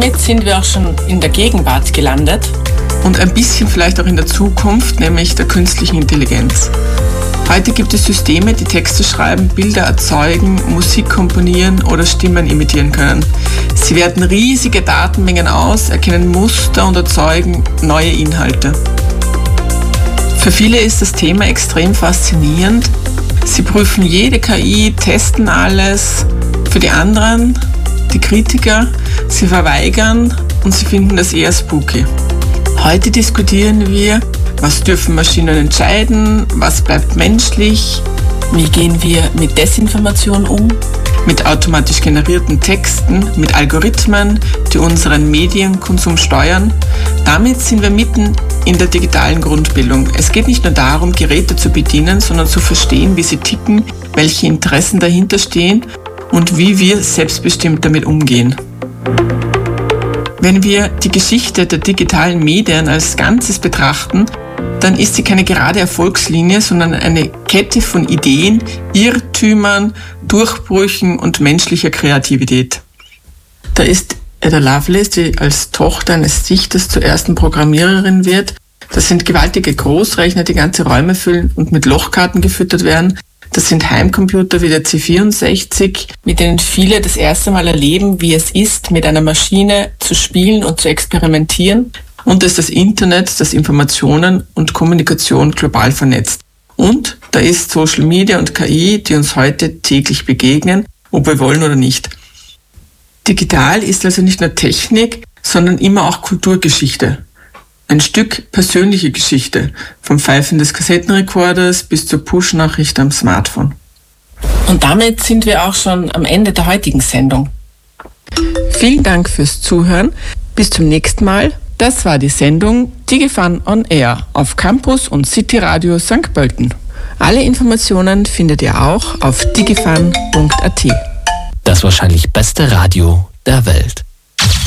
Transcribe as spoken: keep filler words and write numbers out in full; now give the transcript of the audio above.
damit sind wir auch schon in der Gegenwart gelandet. Und ein bisschen vielleicht auch in der Zukunft, nämlich der künstlichen Intelligenz. Heute gibt es Systeme, die Texte schreiben, Bilder erzeugen, Musik komponieren oder Stimmen imitieren können. Sie werten riesige Datenmengen aus, erkennen Muster und erzeugen neue Inhalte. Für viele ist das Thema extrem faszinierend. Sie prüfen jede K I, testen alles. Für die anderen, die Kritiker, sie verweigern und sie finden das eher spooky. Heute diskutieren wir, was dürfen Maschinen entscheiden, was bleibt menschlich, wie gehen wir mit Desinformation um, mit automatisch generierten Texten, mit Algorithmen, die unseren Medienkonsum steuern. Damit sind wir mitten in der digitalen Grundbildung. Es geht nicht nur darum, Geräte zu bedienen, sondern zu verstehen, wie sie ticken, welche Interessen dahinter stehen und wie wir selbstbestimmt damit umgehen. Wenn wir die Geschichte der digitalen Medien als Ganzes betrachten, dann ist sie keine gerade Erfolgslinie, sondern eine Kette von Ideen, Irrtümern, Durchbrüchen und menschlicher Kreativität. Da ist Ada Lovelace, die als Tochter eines Dichters zur ersten Programmiererin wird. Das sind gewaltige Großrechner, die ganze Räume füllen und mit Lochkarten gefüttert werden. Das sind Heimcomputer wie der C vierundsechzig, mit denen viele das erste Mal erleben, wie es ist, mit einer Maschine zu spielen und zu experimentieren. Und das ist das Internet, das Informationen und Kommunikation global vernetzt. Und da ist Social Media und K I, die uns heute täglich begegnen, ob wir wollen oder nicht. Digital ist also nicht nur Technik, sondern immer auch Kulturgeschichte. Ein Stück persönliche Geschichte, vom Pfeifen des Kassettenrekorders bis zur Push-Nachricht am Smartphone. Und damit sind wir auch schon am Ende der heutigen Sendung. Vielen Dank fürs Zuhören. Bis zum nächsten Mal. Das war die Sendung DigiFun on Air auf Campus und City Radio Sankt Pölten. Alle Informationen findet ihr auch auf digifun punkt a t. Das wahrscheinlich beste Radio der Welt.